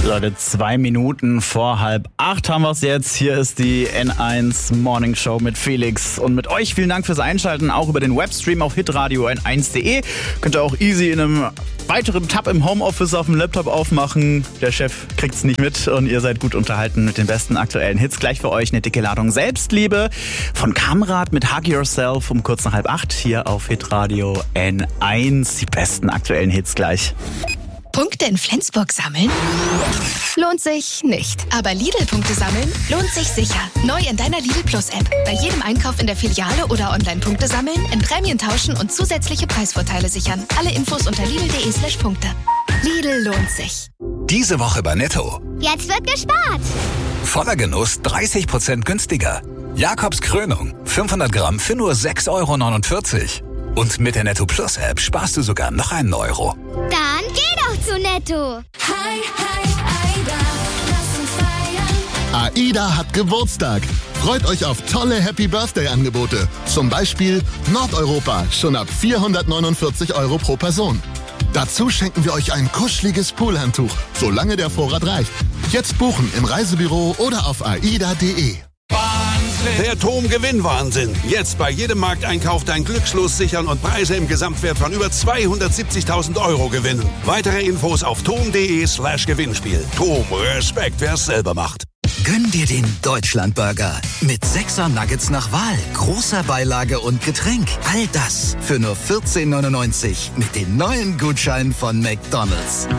Leute, 2 Minuten vor 7:30 haben wir es jetzt. Hier ist die N1 Morning Show mit Felix und mit euch. Vielen Dank fürs Einschalten, auch über den Webstream auf hitradio n1.de. Könnt ihr auch easy in einem weiteren Tab im Homeoffice auf dem Laptop aufmachen. Der Chef kriegt's nicht mit und ihr seid gut unterhalten mit den besten aktuellen Hits. Gleich für euch eine dicke Ladung Selbstliebe von Kamrat mit Hug Yourself um kurz nach 7:30 hier auf hitradio N1. Die besten aktuellen Hits gleich. Punkte in Flensburg sammeln? Lohnt sich nicht. Aber Lidl-Punkte sammeln lohnt sich sicher. Neu in deiner Lidl Plus-App. Bei jedem Einkauf in der Filiale oder online Punkte sammeln, in Prämien tauschen und zusätzliche Preisvorteile sichern. Alle Infos unter lidl.de/Punkte. Lidl lohnt sich. Diese Woche bei Netto. Jetzt wird gespart. Voller Genuss 30% günstiger. Jakobs Krönung 500 Gramm für nur 6,49 €. Und mit der Netto Plus App sparst du sogar noch einen Euro. Dann geh doch zu Netto. Hi, hi, Aida, lass uns feiern. AIDA hat Geburtstag. Freut euch auf tolle Happy-Birthday-Angebote. Zum Beispiel Nordeuropa, schon ab 449 € pro Person. Dazu schenken wir euch ein kuscheliges Poolhandtuch, solange der Vorrat reicht. Jetzt buchen im Reisebüro oder auf aida.de. Der TOM-Gewinn-Wahnsinn. Jetzt bei jedem Markteinkauf dein Glückslos sichern und Preise im Gesamtwert von über 270.000 € gewinnen. Weitere Infos auf tom.de/Gewinnspiel. TOM, Respekt, wer es selber macht. Gönn dir den Deutschlandburger mit 6er Nuggets nach Wahl, großer Beilage und Getränk. All das für nur 14,99 € mit den neuen Gutscheinen von McDonald's.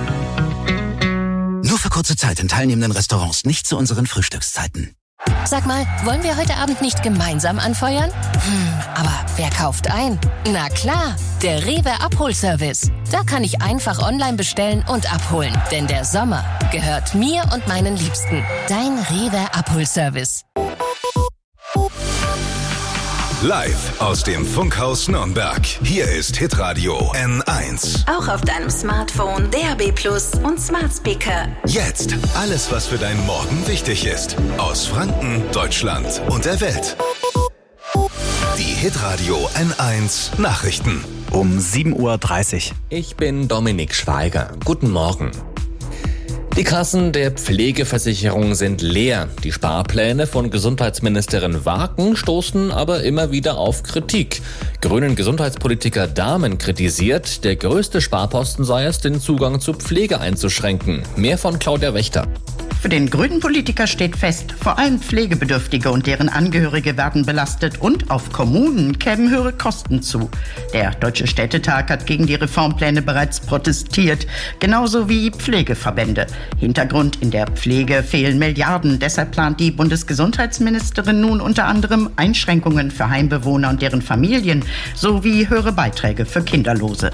Nur für kurze Zeit in teilnehmenden Restaurants, nicht zu unseren Frühstückszeiten. Sag mal, wollen wir heute Abend nicht gemeinsam anfeuern? Aber wer kauft ein? Na klar, der Rewe Abholservice. Da kann ich einfach online bestellen und abholen. Denn der Sommer gehört mir und meinen Liebsten. Dein Rewe Abholservice. Live aus dem Funkhaus Nürnberg. Hier ist Hitradio N1. Auch auf deinem Smartphone, DAB+ und Smart Speaker. Jetzt alles, was für deinen Morgen wichtig ist. Aus Franken, Deutschland und der Welt. Die Hitradio N1 Nachrichten. Um 7:30 Uhr. Ich bin Dominik Schweiger. Guten Morgen. Die Kassen der Pflegeversicherung sind leer. Die Sparpläne von Gesundheitsministerin Waken stoßen aber immer wieder auf Kritik. Grünen Gesundheitspolitiker Dahmen kritisiert, der größte Sparposten sei es, den Zugang zu Pflege einzuschränken. Mehr von Claudia Wächter. Für den grünen Politiker steht fest, vor allem Pflegebedürftige und deren Angehörige werden belastet und auf Kommunen kämen höhere Kosten zu. Der Deutsche Städtetag hat gegen die Reformpläne bereits protestiert, genauso wie Pflegeverbände. Hintergrund: in der Pflege fehlen Milliarden. Deshalb plant die Bundesgesundheitsministerin nun unter anderem Einschränkungen für Heimbewohner und deren Familien sowie höhere Beiträge für Kinderlose.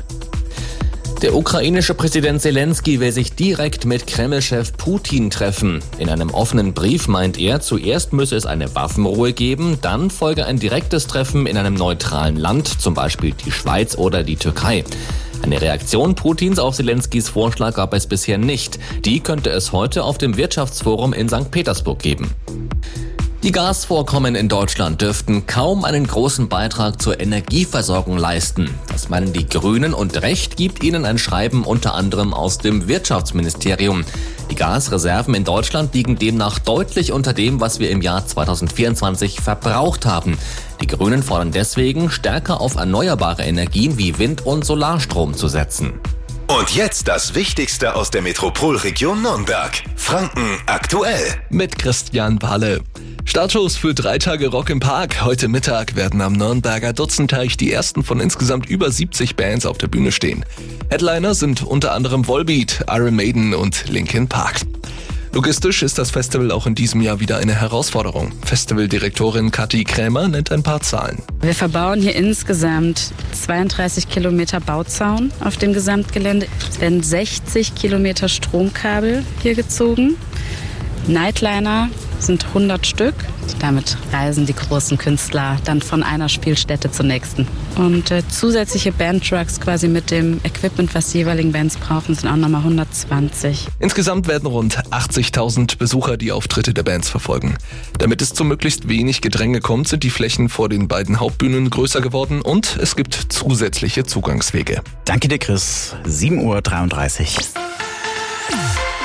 Der ukrainische Präsident Zelensky will sich direkt mit Kreml-Chef Putin treffen. In einem offenen Brief meint er, zuerst müsse es eine Waffenruhe geben, dann folge ein direktes Treffen in einem neutralen Land, zum Beispiel die Schweiz oder die Türkei. Eine Reaktion Putins auf Zelenskys Vorschlag gab es bisher nicht. Die könnte es heute auf dem Wirtschaftsforum in St. Petersburg geben. Die Gasvorkommen in Deutschland dürften kaum einen großen Beitrag zur Energieversorgung leisten. Das meinen die Grünen und Recht gibt ihnen ein Schreiben unter anderem aus dem Wirtschaftsministerium. Die Gasreserven in Deutschland liegen demnach deutlich unter dem, was wir im Jahr 2024 verbraucht haben. Die Grünen fordern deswegen, stärker auf erneuerbare Energien wie Wind- und Solarstrom zu setzen. Und jetzt das Wichtigste aus der Metropolregion Nürnberg. Franken aktuell. Mit Christian Palle. Startschuss für 3 Tage Rock im Park. Heute Mittag werden am Nürnberger Dutzendteich die ersten von insgesamt über 70 Bands auf der Bühne stehen. Headliner sind unter anderem Volbeat, Iron Maiden und Linkin Park. Logistisch ist das Festival auch in diesem Jahr wieder eine Herausforderung. Festivaldirektorin Kathi Krämer nennt ein paar Zahlen. Wir verbauen hier insgesamt 32 Kilometer Bauzaun auf dem Gesamtgelände. Es werden 60 Kilometer Stromkabel hier gezogen. Nightliner sind 100 Stück. Damit reisen die großen Künstler dann von einer Spielstätte zur nächsten. Und zusätzliche Bandtrucks quasi mit dem Equipment, was die jeweiligen Bands brauchen, sind auch nochmal 120. Insgesamt werden rund 80.000 Besucher die Auftritte der Bands verfolgen. Damit es zu möglichst wenig Gedränge kommt, sind die Flächen vor den beiden Hauptbühnen größer geworden und es gibt zusätzliche Zugangswege. Danke dir, Chris. 7:33 Uhr.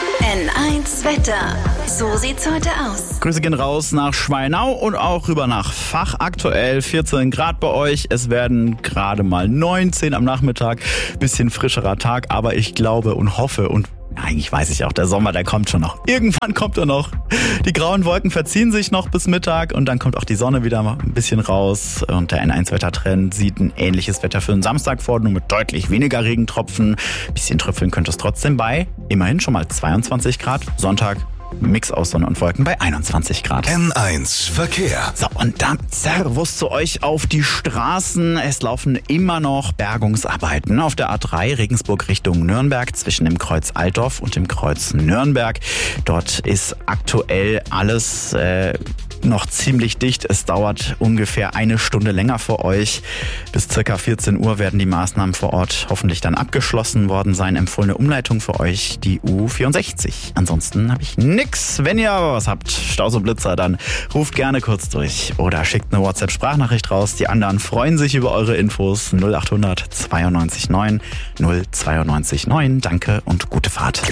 N1 Wetter. So sieht's heute aus. Grüße gehen raus nach Schweinau und auch rüber nach Fach. Aktuell 14 Grad bei euch. Es werden gerade mal 19 am Nachmittag. Bisschen frischerer Tag, aber ich glaube und hoffe und eigentlich weiß ich auch, der Sommer, der kommt schon noch. Irgendwann kommt er noch. Die grauen Wolken verziehen sich noch bis Mittag und dann kommt auch die Sonne wieder mal ein bisschen raus. Und der N1-Wettertrend sieht ein ähnliches Wetter für den Samstag vor, nur mit deutlich weniger Regentropfen. Ein bisschen tröpfeln könnte es trotzdem bei. Immerhin schon mal 22 Grad. Sonntag Mix aus Sonne und Wolken bei 21 Grad. N1 Verkehr. So, und dann Servus zu euch auf die Straßen. Es laufen immer noch Bergungsarbeiten auf der A3 Regensburg Richtung Nürnberg zwischen dem Kreuz Altdorf und dem Kreuz Nürnberg. Dort ist aktuell alles noch ziemlich dicht. Es dauert ungefähr eine Stunde länger für euch. Bis circa 14 Uhr werden die Maßnahmen vor Ort hoffentlich dann abgeschlossen worden sein. Empfohlene Umleitung für euch die U64. Ansonsten habe ich nix. Wenn ihr aber was habt, Staus und Blitzer, dann ruft gerne kurz durch oder schickt eine WhatsApp-Sprachnachricht raus. Die anderen freuen sich über eure Infos. 0800 92 9 092 9. Danke und gute Fahrt.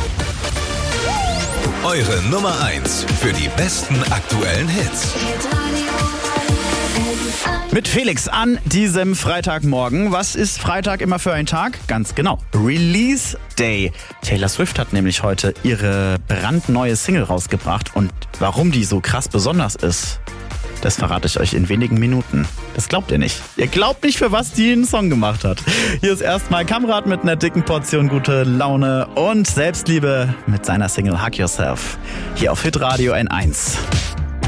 Eure Nummer 1 für die besten aktuellen Hits. Mit Felix an diesem Freitagmorgen. Was ist Freitag immer für ein Tag? Ganz genau. Release Day. Taylor Swift hat nämlich heute ihre brandneue Single rausgebracht. Und warum die so krass besonders ist, das verrate ich euch in wenigen Minuten. Das glaubt ihr nicht. Ihr glaubt nicht, für was die einen Song gemacht hat. Hier ist erstmal Kamrat mit einer dicken Portion gute Laune und Selbstliebe mit seiner Single Hug Yourself. Hier auf Hitradio N1.